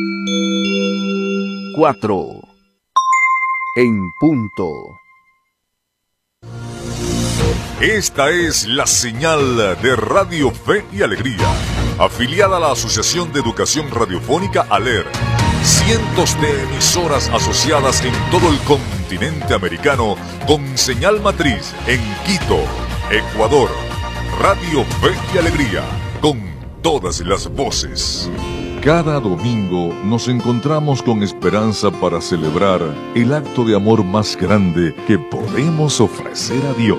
4 en punto. Esta es la señal de Radio Fe y Alegría, afiliada a la Asociación de Educación Radiofónica ALER. Cientos de emisoras asociadas en todo el continente americano con señal matriz en Quito, Ecuador. Radio Fe y Alegría, con todas las voces. Cada domingo nos encontramos con esperanza para celebrar el acto de amor más grande que podemos ofrecer a Dios.